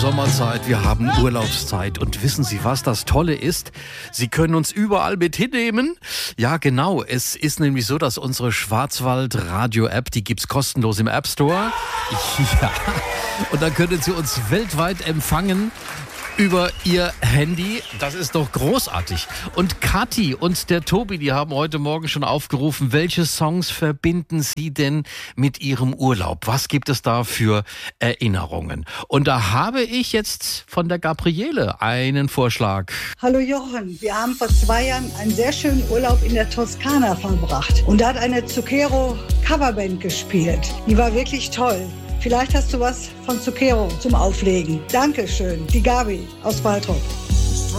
Sommerzeit, wir haben Urlaubszeit und wissen Sie, was das Tolle ist? Sie können uns überall mit hinnehmen. Ja, genau, es ist nämlich so, dass unsere Schwarzwald-Radio-App, die gibt's kostenlos im App Store. Ja, und dann können Sie uns weltweit empfangen über Ihr Handy. Das ist doch großartig. Und Kathi und der Tobi, die haben heute Morgen schon aufgerufen, welche Songs verbinden Sie denn mit Ihrem Urlaub? Was gibt es da für Erinnerungen? Und da habe ich jetzt von der Gabriele einen Vorschlag. Hallo Jochen, wir haben vor 2 Jahren einen sehr schönen Urlaub in der Toskana verbracht. Und da hat eine Zucchero Coverband gespielt. Die war wirklich toll. Vielleicht hast du was von Zucchero zum Auflegen. Dankeschön, die Gabi aus Waldrop.